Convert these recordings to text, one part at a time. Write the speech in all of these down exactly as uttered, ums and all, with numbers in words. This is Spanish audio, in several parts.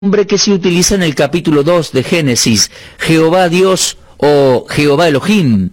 nombre que se utiliza en el capítulo dos de Génesis, Jehová Dios o Jehová Elohim.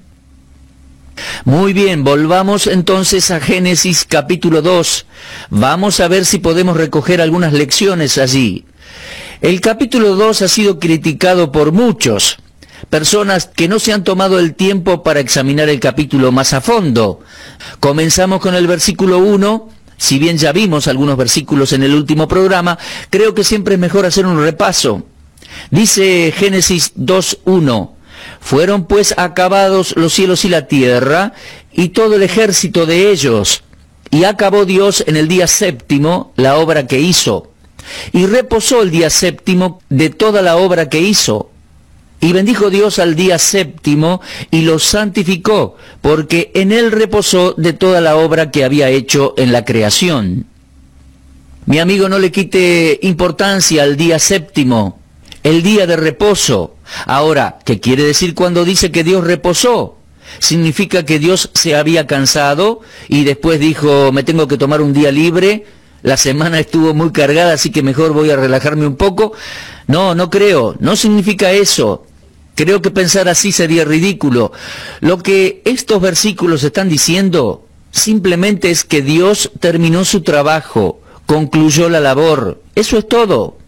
Muy bien, volvamos entonces a Génesis capítulo dos. Vamos a ver si podemos recoger algunas lecciones allí. El capítulo dos ha sido criticado por muchos, personas que no se han tomado el tiempo para examinar el capítulo más a fondo. Comenzamos con el versículo uno. Si bien ya vimos algunos versículos en el último programa, creo que siempre es mejor hacer un repaso. Dice Génesis dos uno, fueron pues acabados los cielos y la tierra, y todo el ejército de ellos, y acabó Dios en el día séptimo la obra que hizo, y reposó el día séptimo de toda la obra que hizo. Y bendijo Dios al día séptimo y lo santificó, porque en él reposó de toda la obra que había hecho en la creación. Mi amigo, no le quite importancia al día séptimo, el día de reposo. Ahora, ¿qué quiere decir cuando dice que Dios reposó? ¿Significa que Dios se había cansado y después dijo, me tengo que tomar un día libre? La semana estuvo muy cargada, así que mejor voy a relajarme un poco. No, no creo, no significa eso. Creo que pensar así sería ridículo. Lo que estos versículos están diciendo simplemente es que Dios terminó su trabajo, concluyó la labor. Eso es todo.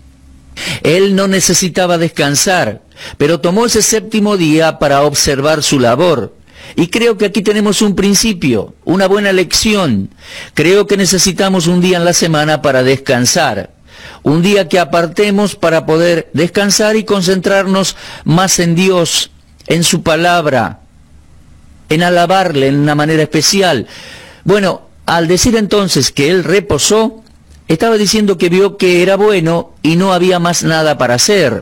Él no necesitaba descansar, pero tomó ese séptimo día para observar su labor. Y creo que aquí tenemos un principio, una buena lección. Creo que necesitamos un día en la semana para descansar. Un día que apartemos para poder descansar y concentrarnos más en Dios, en su palabra, en alabarle en una manera especial. Bueno, al decir entonces que Él reposó, estaba diciendo que vio que era bueno y no había más nada para hacer.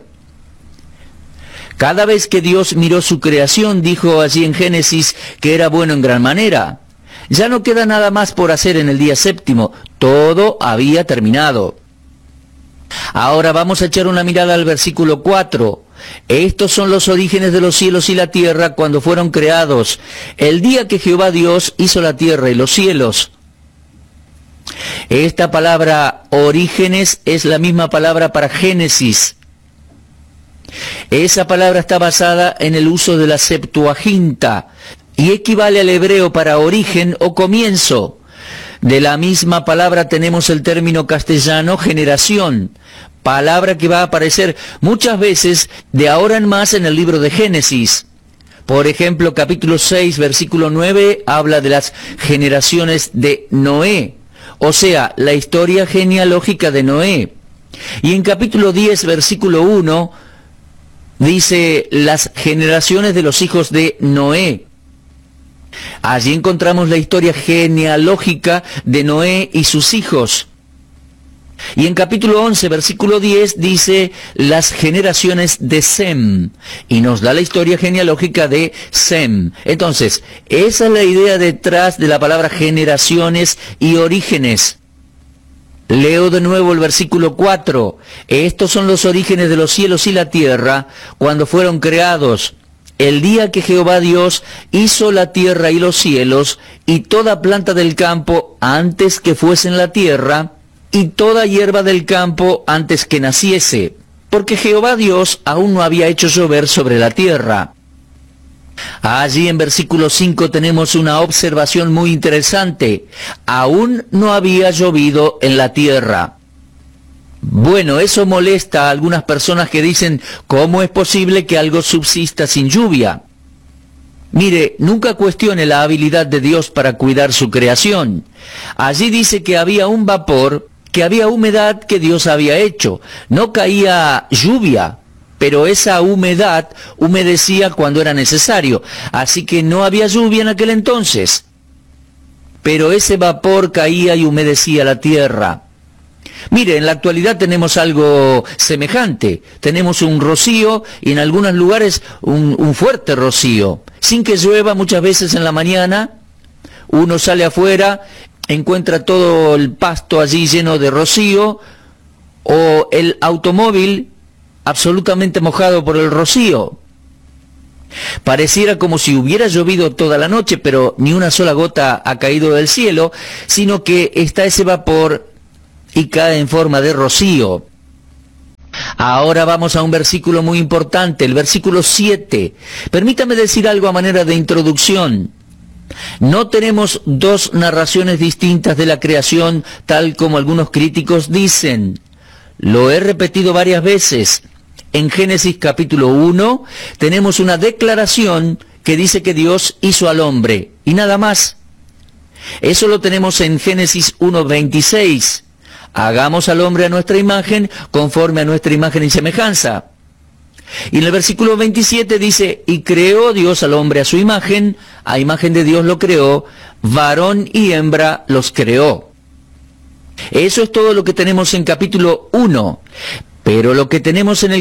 Cada vez que Dios miró su creación, dijo allí en Génesis que era bueno en gran manera. Ya no queda nada más por hacer en el día séptimo, todo había terminado. Ahora vamos a echar una mirada al versículo cuatro. Estos son los orígenes de los cielos y la tierra cuando fueron creados, el día que Jehová Dios hizo la tierra y los cielos. Esta palabra orígenes es la misma palabra para Génesis. Esa palabra está basada en el uso de la Septuaginta y equivale al hebreo para origen o comienzo. De la misma palabra tenemos el término castellano generación, palabra que va a aparecer muchas veces de ahora en más en el libro de Génesis. Por ejemplo, capítulo seis, versículo nueve, habla de las generaciones de Noé, o sea, la historia genealógica de Noé. Y en capítulo diez, versículo uno, dice las generaciones de los hijos de Noé. Allí encontramos la historia genealógica de Noé y sus hijos. Y en capítulo once, versículo diez, dice las generaciones de Sem, y nos da la historia genealógica de Sem. Entonces, esa es la idea detrás de la palabra generaciones y orígenes. Leo de nuevo el versículo cuatro. Estos son los orígenes de los cielos y la tierra cuando fueron creados, el día que Jehová Dios hizo la tierra y los cielos, y toda planta del campo antes que fuesen la tierra, y toda hierba del campo antes que naciese, porque Jehová Dios aún no había hecho llover sobre la tierra. Allí en versículo cinco tenemos una observación muy interesante. Aún no había llovido en la tierra. Bueno, eso molesta a algunas personas que dicen, ¿cómo es posible que algo subsista sin lluvia? Mire, nunca cuestione la habilidad de Dios para cuidar su creación. Allí dice que había un vapor, que había humedad que Dios había hecho. No caía lluvia, pero esa humedad humedecía cuando era necesario. Así que no había lluvia en aquel entonces. Pero ese vapor caía y humedecía la tierra. Mire, en la actualidad tenemos algo semejante. Tenemos un rocío y en algunos lugares un, un fuerte rocío. Sin que llueva muchas veces en la mañana, uno sale afuera, encuentra todo el pasto allí lleno de rocío, o el automóvil absolutamente mojado por el rocío. Pareciera como si hubiera llovido toda la noche, pero ni una sola gota ha caído del cielo, sino que está ese vapor y cae en forma de rocío. Ahora vamos a un versículo muy importante, el versículo siete. Permítame decir algo a manera de introducción. No tenemos dos narraciones distintas de la creación, tal como algunos críticos dicen. Lo he repetido varias veces. En Génesis capítulo uno tenemos una declaración que dice que Dios hizo al hombre, y nada más. Eso lo tenemos en Génesis uno veintiséis. Hagamos al hombre a nuestra imagen, conforme a nuestra imagen y semejanza. Y en el versículo veintisiete dice, y creó Dios al hombre a su imagen, a imagen de Dios lo creó, varón y hembra los creó. Eso es todo lo que tenemos en capítulo uno, pero lo que tenemos en el